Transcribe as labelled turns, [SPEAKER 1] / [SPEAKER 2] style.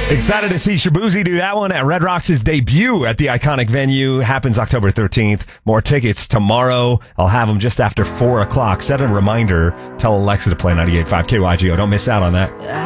[SPEAKER 1] Excited to see Shabuzi do that one at Red Rocks' debut at the iconic venue. Happens October 13th. More tickets tomorrow. I'll have them just after 4 o'clock. Set a reminder. Tell Alexa to play 98.5 KYGO. Don't miss out on that.